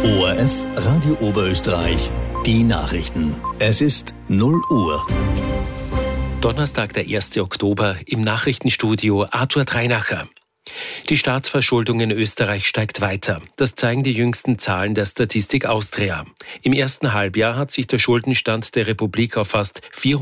ORF Radio Oberösterreich, die Nachrichten. Es ist 0 Uhr. Donnerstag, der 1. Oktober, im Nachrichtenstudio Arthur Dreinacher. Die Staatsverschuldung in Österreich steigt weiter. Das zeigen die jüngsten Zahlen der Statistik Austria. Im ersten Halbjahr hat sich der Schuldenstand der Republik auf fast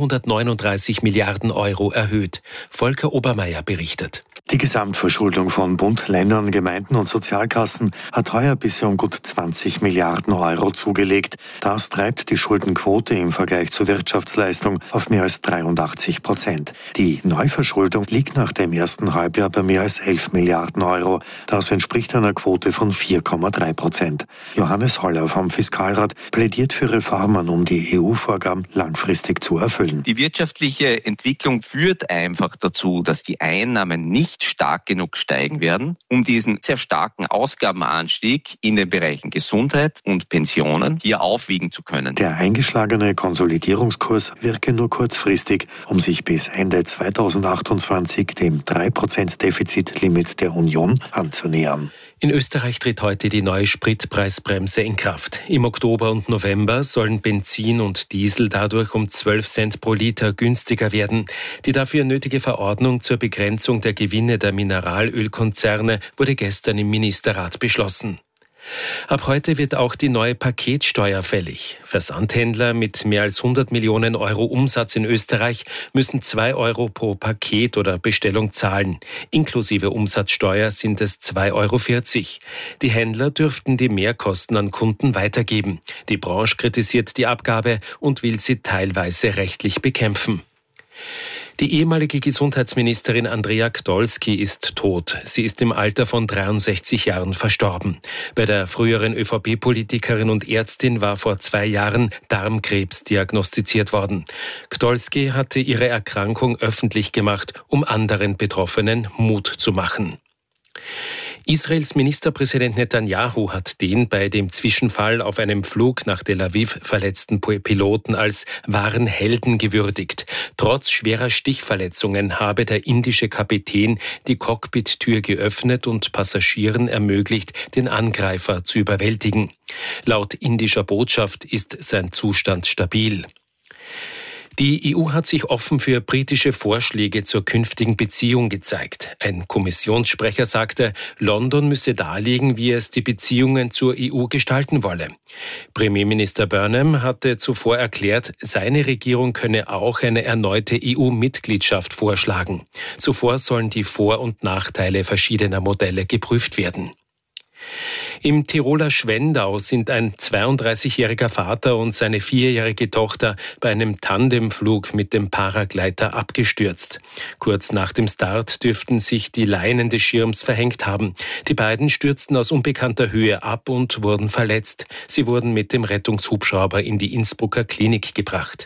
439 Milliarden Euro erhöht. Volker Obermeier berichtet. Die Gesamtverschuldung von Bund, Ländern, Gemeinden und Sozialkassen hat heuer bisher um gut 20 Milliarden Euro zugelegt. Das treibt die Schuldenquote im Vergleich zur Wirtschaftsleistung auf mehr als 83%. Die Neuverschuldung liegt nach dem ersten Halbjahr bei mehr als 11 Milliarden Euro. Das entspricht einer Quote von 4,3%. Johannes Holler vom Fiskalrat plädiert für Reformen, um die EU-Vorgaben langfristig zu erfüllen. Die wirtschaftliche Entwicklung führt einfach dazu, dass die Einnahmen nicht stark genug steigen werden, um diesen sehr starken Ausgabenanstieg in den Bereichen Gesundheit und Pensionen hier aufwiegen zu können. Der eingeschlagene Konsolidierungskurs wirke nur kurzfristig, um sich bis Ende 2028 dem 3% Defizitlimit der Union anzunähern. In Österreich tritt heute die neue Spritpreisbremse in Kraft. Im Oktober und November sollen Benzin und Diesel dadurch um 12 Cent pro Liter günstiger werden. Die dafür nötige Verordnung zur Begrenzung der Gewinne der Mineralölkonzerne wurde gestern im Ministerrat beschlossen. Ab heute wird auch die neue Paketsteuer fällig. Versandhändler mit mehr als 100 Millionen Euro Umsatz in Österreich müssen 2 Euro pro Paket oder Bestellung zahlen. Inklusive Umsatzsteuer sind es 2,40 Euro. Die Händler dürften die Mehrkosten an Kunden weitergeben. Die Branche kritisiert die Abgabe und will sie teilweise rechtlich bekämpfen. Die ehemalige Gesundheitsministerin Andrea Gdolski ist tot. Sie ist im Alter von 63 Jahren verstorben. Bei der früheren ÖVP-Politikerin und Ärztin war vor 2 Jahren Darmkrebs diagnostiziert worden. Gdolski hatte ihre Erkrankung öffentlich gemacht, um anderen Betroffenen Mut zu machen. Israels Ministerpräsident Netanyahu hat den bei dem Zwischenfall auf einem Flug nach Tel Aviv verletzten Piloten als wahren Helden gewürdigt. Trotz schwerer Stichverletzungen habe der indische Kapitän die Cockpit-Tür geöffnet und Passagieren ermöglicht, den Angreifer zu überwältigen. Laut indischer Botschaft ist sein Zustand stabil. Die EU hat sich offen für britische Vorschläge zur künftigen Beziehung gezeigt. Ein Kommissionssprecher sagte, London müsse darlegen, wie es die Beziehungen zur EU gestalten wolle. Premierminister Burnham hatte zuvor erklärt, seine Regierung könne auch eine erneute EU-Mitgliedschaft vorschlagen. Zuvor sollen die Vor- und Nachteile verschiedener Modelle geprüft werden. Im Tiroler Schwendau sind ein 32-jähriger Vater und seine 4-jährige Tochter bei einem Tandemflug mit dem Paragleiter abgestürzt. Kurz nach dem Start dürften sich die Leinen des Schirms verhängt haben. Die beiden stürzten aus unbekannter Höhe ab und wurden verletzt. Sie wurden mit dem Rettungshubschrauber in die Innsbrucker Klinik gebracht.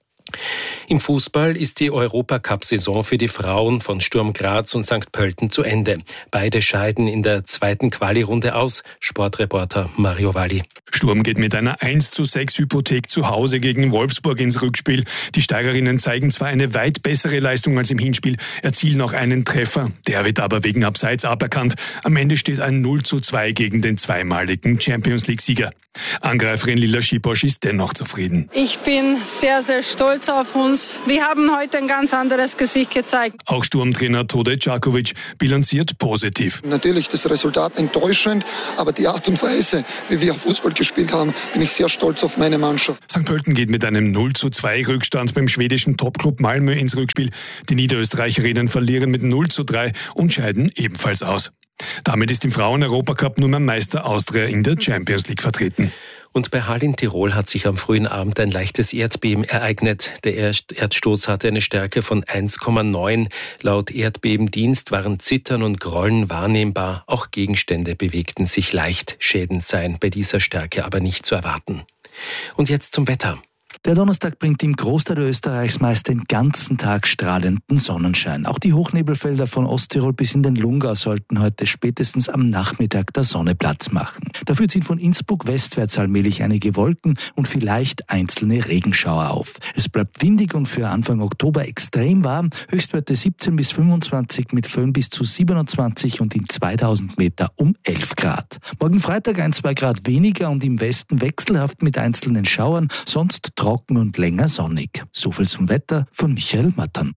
Im Fußball ist die Europacup-Saison für die Frauen von Sturm Graz und St. Pölten zu Ende. Beide scheiden in der zweiten Quali-Runde aus. Sportreporter Mario Valli. Sturm geht mit einer 1:6 Hypothek zu Hause gegen Wolfsburg ins Rückspiel. Die Steigerinnen zeigen zwar eine weit bessere Leistung als im Hinspiel, erzielen auch einen Treffer. Der wird aber wegen Abseits aberkannt. Am Ende steht ein 0:2 gegen den zweimaligen Champions-League-Sieger. Angreiferin Lila Schiposch ist dennoch zufrieden. Ich bin sehr, sehr stolz auf uns. Wir haben heute ein ganz anderes Gesicht gezeigt. Auch Sturmtrainer Tode Čaković bilanziert positiv. Natürlich das Resultat enttäuschend, aber die Art und Weise, wie wir Fußball gespielt haben, bin ich sehr stolz auf meine Mannschaft. St. Pölten geht mit einem 0:2 Rückstand beim schwedischen Topclub Malmö ins Rückspiel. Die Niederösterreicherinnen verlieren mit 0:3 und scheiden ebenfalls aus. Damit ist im Frauen-Europacup nur mehr Meister Austria in der Champions League vertreten. Und bei Hall in Tirol hat sich am frühen Abend ein leichtes Erdbeben ereignet. Der Erdstoß hatte eine Stärke von 1,9. Laut Erdbebendienst waren Zittern und Grollen wahrnehmbar. Auch Gegenstände bewegten sich leicht. Schäden seien bei dieser Stärke aber nicht zu erwarten. Und jetzt zum Wetter. Der Donnerstag bringt im Großteil Österreichs meist den ganzen Tag strahlenden Sonnenschein. Auch die Hochnebelfelder von Osttirol bis in den Lungau sollten heute spätestens am Nachmittag der Sonne Platz machen. Dafür ziehen von Innsbruck westwärts allmählich einige Wolken und vielleicht einzelne Regenschauer auf. Es bleibt windig und für Anfang Oktober extrem warm. Höchstwerte 17 bis 25 mit Föhn bis zu 27 und in 2000 Meter um 11 Grad. Morgen Freitag 1-2 Grad weniger und im Westen wechselhaft mit einzelnen Schauern, sonst trocken und länger sonnig. So viel zum Wetter von Michael Mattern.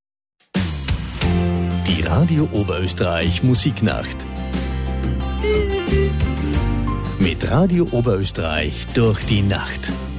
Die Radio Oberösterreich Musiknacht. Mit Radio Oberösterreich durch die Nacht.